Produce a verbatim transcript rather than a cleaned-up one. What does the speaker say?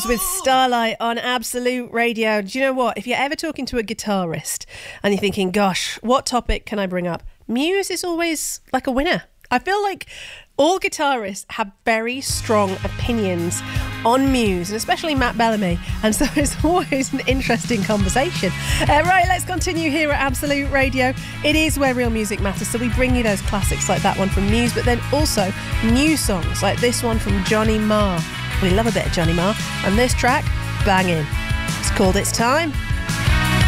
with Starlight on Absolute Radio. Do you know what? If you're ever talking to a guitarist and you're thinking, gosh, what topic can I bring up? Muse is always like a winner. I feel like all guitarists have very strong opinions on Muse, and especially Matt Bellamy, and so it's always an interesting conversation. Uh, right, let's continue here at Absolute Radio. It is where real music matters, so we bring you those classics like that one from Muse, but then also new songs like this one from Johnny Marr. We love a bit of Johnny Marr, and this track, banging. It's called It's Time.